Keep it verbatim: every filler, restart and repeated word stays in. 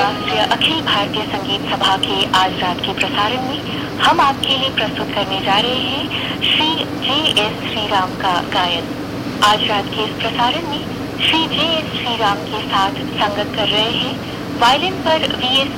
राष्ट्रीय अखिल भारतीय संगीत सभा के आज रात के प्रसारण में हम आपके लिए प्रस्तुत करने जा रहे हैं श्री जे एस श्रीराम का गायन। आज रात के इस प्रसारण में श्री जे एस श्रीराम के साथ संगत कर रहे हैं वायलिन पर वी एस